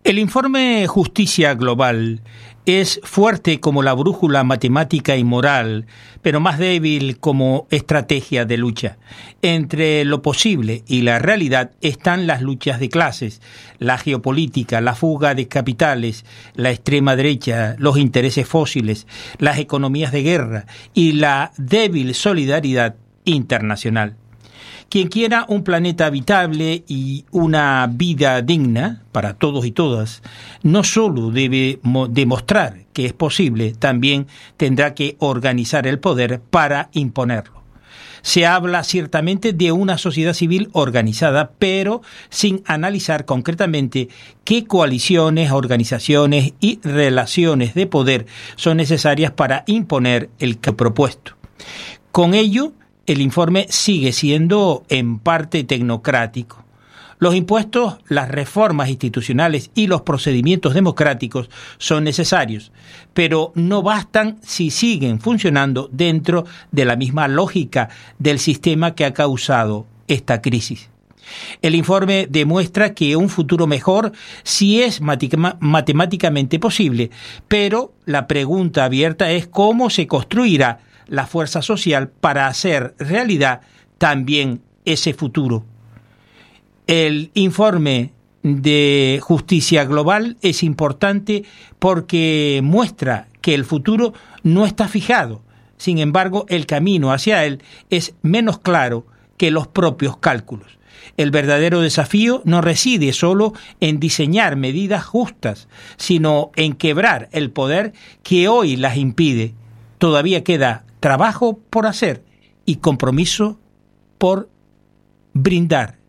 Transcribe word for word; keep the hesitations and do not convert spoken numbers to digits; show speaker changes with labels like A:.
A: El informe Justicia Global es fuerte como la brújula matemática y moral, pero más débil como estrategia de lucha. Entre lo posible y la realidad están las luchas de clases, la geopolítica, la fuga de capitales, la extrema derecha, los intereses fósiles, las economías de guerra y la débil solidaridad internacional. Quien quiera un planeta habitable y una vida digna para todos y todas, no solo debe mo- demostrar que es posible, también tendrá que organizar el poder para imponerlo. Se habla ciertamente de una sociedad civil organizada, pero sin analizar concretamente qué coaliciones, organizaciones y relaciones de poder son necesarias para imponer el cambio propuesto. Con ello, el informe sigue siendo en parte tecnocrático. Los impuestos, las reformas institucionales y los procedimientos democráticos son necesarios, pero no bastan si siguen funcionando dentro de la misma lógica del sistema que ha causado esta crisis. El informe demuestra que un futuro mejor sí es matemáticamente posible, pero la pregunta abierta es cómo se construirá la fuerza social para hacer realidad también ese futuro. El informe de Justicia Global es importante porque muestra que el futuro no está fijado. Sin embargo, el camino hacia él es menos claro que los propios cálculos. El verdadero desafío no reside solo en diseñar medidas justas, sino en quebrar el poder que hoy las impide. Todavía queda trabajo por hacer y compromiso por brindar.